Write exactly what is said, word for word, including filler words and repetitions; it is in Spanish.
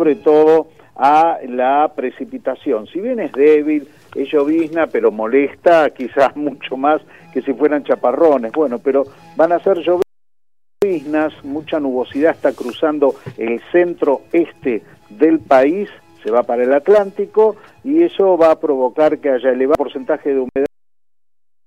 sobre todo a la precipitación. Si bien es débil, es llovizna, pero molesta quizás mucho más que si fueran chaparrones. Bueno, pero van a ser lloviznas, mucha nubosidad está cruzando el centro-este del país, se va para el Atlántico, y eso va a provocar que haya elevado porcentaje de humedad